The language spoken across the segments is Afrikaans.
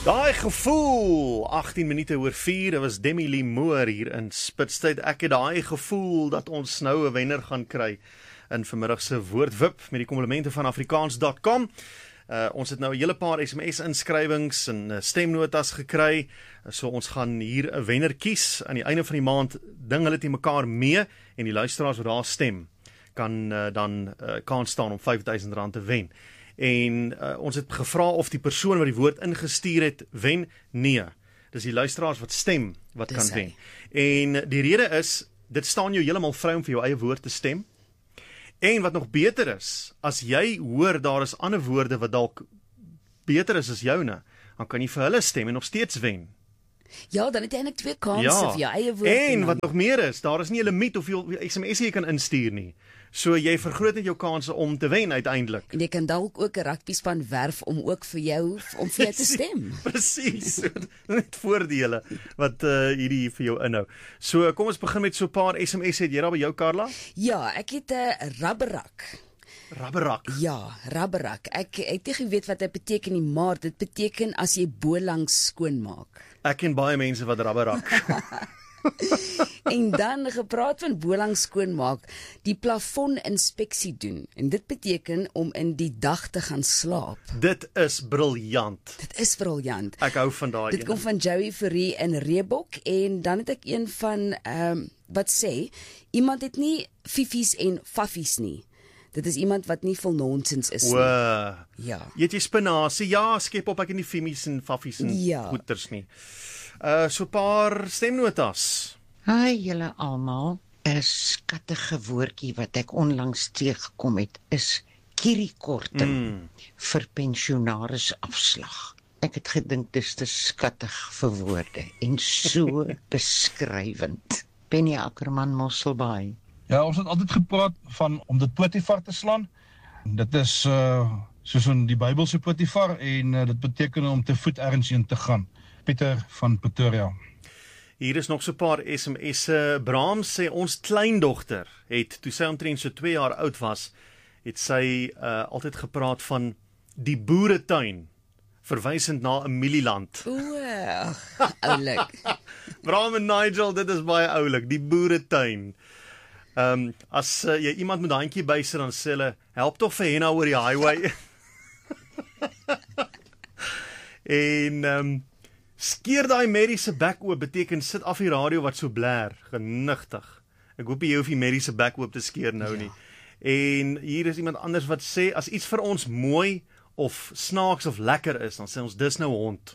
Daai gevoel, 18 minute oor 4, dit was Demi Lee Moore hier in Spitstyd. Ek het daai gevoel dat ons nou 'n wenner gaan kry in vanmiddag se woordwip met die komplimente van Afrikaans.com. Ons het nou 'n hele paar SMS-inskrywings en stemnotas gekry, so ons gaan hier 'n wenner kies. Aan die einde van die maand ding hulle teen mekaar mee en die luisteraars wat daar stem kan dan kans staan om R5,000 te wen. En ons het gevra of die persoon wat die woord ingestuur het, wen. Nee, dis die luisteraars wat stem, wat kan wen. En die rede is, dit staan jou heeltemal vry om vir jou eie woord te stem. En wat nog beter is, as jy hoor daar is ander woorde wat dalk beter is as joune, dan kan jy vir hulle stem en nog steeds wen. Ja, dan het jy eintlik 2 kansse vir jou eie woord. En wat nog meer is, daar is nie 'n limiet hoeveel SMS jy kan instuur nie. So jy vergroot net jou kanse om te wen uiteindelik. En jy kan dalk ook 'n rugbyspan werf om ook vir jou te stem. Presies. Net voordele wat hierdie vir jou inhou. So kom ons begin met so 'n paar SMS. Het jy daar by jou, Carla? Ja, ek het 'n rubberrak. Rubberrak. Ja, rubberrak. Ek het nie geweet wat dit beteken nie, maar dit beteken as jy bolangs skoonmaak. Ek ken baie mense wat rubberrak. En dan gepraat van bolangs skoonmaak, die plafon-inspeksie doen. En dit beteken om in die dag te gaan slaap. Dit is briljant. Dit is briljant. Ek hou van daai. Dit kom van Joey Ferrie in Reebok en dan het ek een van wat sê, iemand het nie fifies en faffies nie. Dit is iemand wat nie vol nonsens is nie. Ja. Eet jy spinasie? Ja, skep op, ek het nie fimies en faffies en goeters nie. So 'n paar stemnotas. Hi julle almal, 'n skattige woordjie wat ek onlangs teëgekom het is kieriekorting vir pensionarisafslag. Ek het gedink dis te skattig vir woorde en so beskrywend. Penny Ackerman, Mosselbaai. Ja, ons het altyd gepraat van om dit Potifar te slaan. Dit is soos in die Bybelse Potifar en dit beteken om te voet ergens heen te gaan. Pieter van Pretoria. Hier is nog so 'n paar SMS'e. Braam sê ons kleindogter het, toe sy omtrent so 2 jaar oud was, het sy altyd gepraat van die boeretuin, verwysend na 'n mielieland. Oulik. Braam en Nigel, dit is baie oulik, die boeretuin. As jy iemand met 'n handjie bysit, dan sê hulle, help tog vir Henna oor die highway. En skeer daai Mary se bek oop beteken sit af die radio wat so blær, genigtig. Ek hoop jy hoef die Mary se bek oop te skeer nou nie. En hier is iemand anders wat sê, as iets vir ons mooi of snaaks of lekker is, dan sê ons dis nou hond.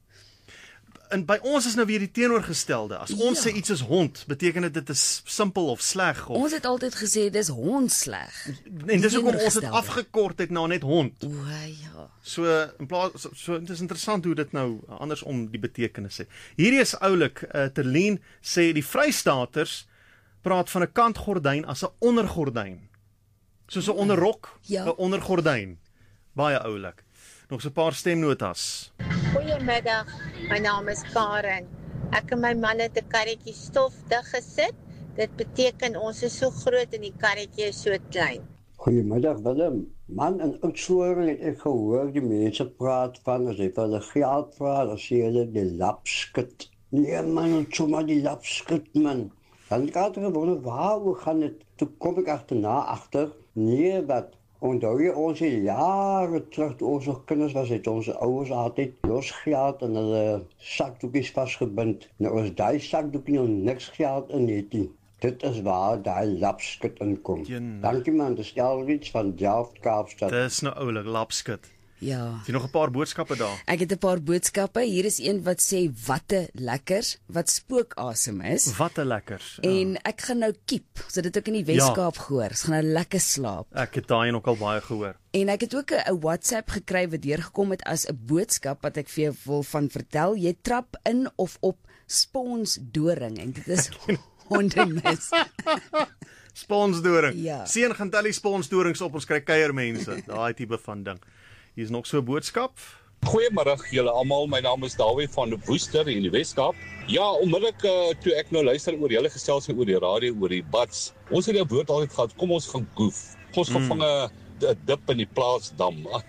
En by ons is nou weer die teenoorgestelde. As ons sê iets is hond, beteken dit is simpel of sleg. Ons het altyd gesê dis hond sleg. En dis hoekom ons het afgekort het na net hond. Ja. So in plaas dit is interessant hoe dit nou andersom die betekenis sê. Hierdie is oulik. Terlien sê die Vrystaaters praat van 'n kantgordyn as 'n ondergordyn. Soos 'n onderrok, 'n ondergordyn. Baie oulik. Nog so 'n paar stemnotas. Goeiemiddag, my naam is Karen. Ek en my man het 'n karretjie stof dig gesit. Dit beteken ons is so groot en die karretjie is so klein. Goeiemiddag Willem. Man, in Oudtshoorn het ek gehoor die mense praat van, as jy vir hulle geld vra, dan sê hulle die lapskut. Nee man, ons sommer die lapskut man. Dan gaat er gewoon, waar gaan het? Toen kom ik achter, nee wat. Onthou jy ons jare terug, toe ons nog kinders was, het onze ouders altijd losgeld en hulle zakdoekjes vastgebind. Nou as die zakdoekje nog niks geld in het nie. Dit is waar die lapskut inkom. Dankie man, dis Elwits van Delft, Kaapstad. Dis nou oulik, lapskut. Ja. Het jy nog 'n paar boodskappe daar? Ek het 'n paar boodskappe. Hier is een wat sê watte lekkers, wat spookasem is. Watte lekkers. En ek gaan nou kiep, so dit ook in die Weskaap gehoor. Ek gaan nou lekker slaap. Ek het daai nog al baie gehoor. En ek het ook 'n WhatsApp gekry wat deurgekom het as 'n boodskap wat ek vir jou wil van vertel. Jy trap in of op sponsdoring en dit is hondemis. Sponsdoring. Ja. Seun gaan tel die sponsdorings op, ons kry kuiermense. Daai tipe van ding. Hier is nog so 'n boodskap. Goeiemôre julle almal, my naam is Dawie van Woester in die Weskaap. Ja, onmiddellik toe ek nou luister oor julle gesels oor die radio, oor die bats. Ons het 'n woord altyd gehad, kom ons gaan goof. Ons gaan vang 'n dip in die plaasdam.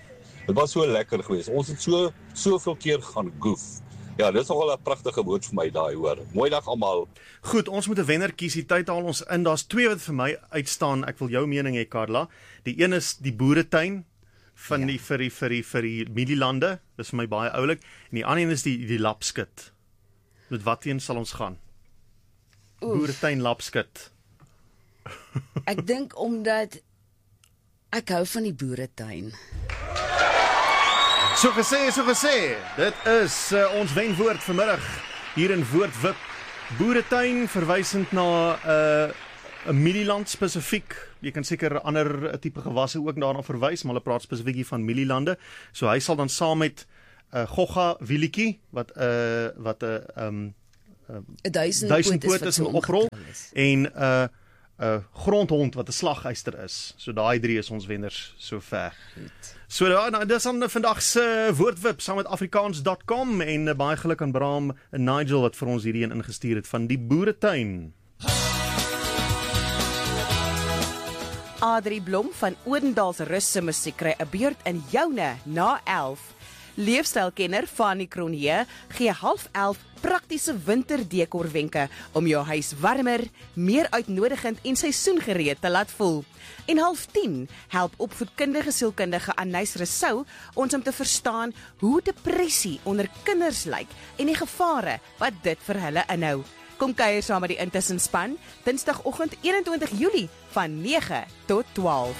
Dit was so lekker geweest. Ons het soveel keer gaan goof. Ja, dit is nogal 'n pragtige woord vir my daai, hoor. Mooi dag almal. Goed, ons moet 'n wenner kies. Die tyd haal ons in. Daar's 2 wat vir my uitstaan. Ek wil jou mening hê, Carla. Die een is die boeretuin van die vir die Mielielande. Dis vir my baie oulik. En die ander een is die lapskit. Met wat een sal ons gaan? Boeretuin, lapskit. Ek dink omdat ek hou van die boeretuin. So gesê. Dit is ons wenwoord vanmiddag hier in Woordwip. Boeretuin verwysend na 'n Mielieland spesifiek. Jy kan seker ander tipe gewasse ook daarna verwys, maar hulle praat spesifiek van Mielielande. So hy sal dan saam met Gogga Wieletjie wat 'n 1000 poot is en oprol en 'n grondhond wat 'n slaguister is. So daai 3 is ons wenners sover. So nou, dis dan vandag se woordwip saam met afrikaans.com en baie geluk aan Bram en Nigel wat vir ons hierdie een ingestuur het van die boeretuin. Adrie Blom van Odendals Russe musiek kry 'n beurt in joune na 11. Leefstylkenner Fanny Cronje gee 11:30 praktiese winterdekorwenke om jou huis warmer, meer uitnodigend en seisoengereed te laat voel. En 9:30 help opvoedkundige sielkundige Anais Rousseau ons om te verstaan hoe depressie onder kinders lyk en die gevare wat dit vir hulle inhou. Kom kuier saam met die Intussenspan, Dinsdagoggend 21 Julie van 9 tot 12.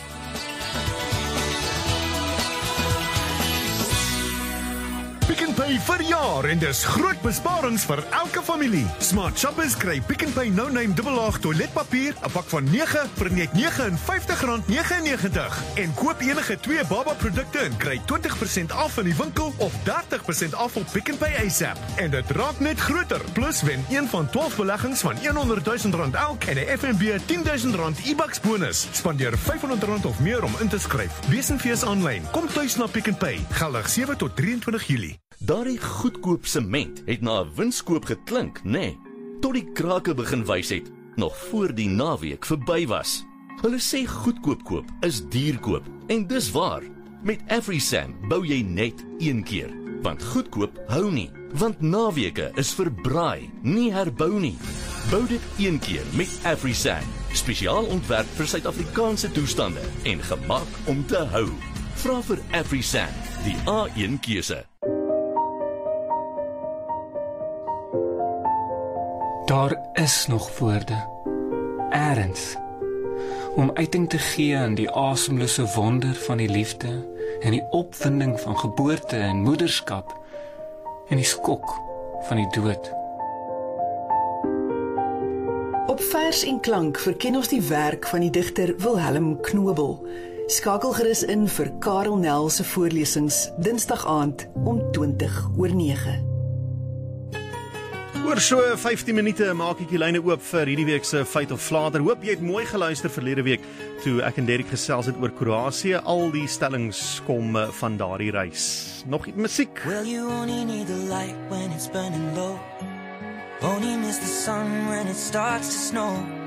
Pick n Pay vir jaar en dis groot besparings vir elke familie. Smart shoppers kry Pick n Pay no-name dubbelaag toiletpapier, 'n pak van 9 vir net R59.99 en koop enige 2 Baba produkte en kry 20% af in die winkel of 30% af op Pick n Pay ASAP. En dit raak net groter. Plus wen een van 12 beleggings van R100,000 elk en 'n FNB R10,000 e-bucks bonus. Spandeer R500 of meer om in te skryf. Wees en fees aanlyn. Kom tuis na Pick n Pay. Geldig 7 tot 23 Julie. Daardie goedkoop sement het na 'n winskoop geklink, nê? Tot die krake begin wys het, nog voor die naweek verby was. Hulle sê goedkoop koop is duur koop, en dis waar. Met AfriSam bou jy net een keer, want goedkoop hou nie, want naweke is vir braai, nie herbou nie. Bou dit een keer met AfriSam, spesiaal ontwerp vir Suid-Afrikaanse toestande en gemaak om te hou. Vra vir AfriSam, die A1 keuse. Daar is nog woorde, ergens, om uiting te gee aan die asemlose wonder van die liefde en die opwinding van geboorte en moederskap en die skok van die dood. Op Vers en Klank verken ons die werk van die digter Wilhelm Knobel. Skakel gerus in vir Karel Nel se voorlesings Dinsdag aand om 20:09. Oor so 15 minute maak ek die lyne oop vir hierdie week se Feit of Flater. Hoop jy het mooi geluister verlede week toe ek en Derek gesels het oor Kroasie. Al die stellings kom van daardie reis. Nog musiek. Well, you only need the light when it's burning low. Only miss the sun when it starts to snow.